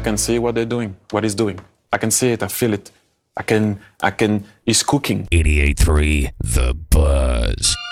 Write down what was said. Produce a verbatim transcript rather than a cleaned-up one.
can see what they're doing, what he's doing. I can see it, I feel it. I can, I can, he's cooking. eighty-eight point three The Buzz.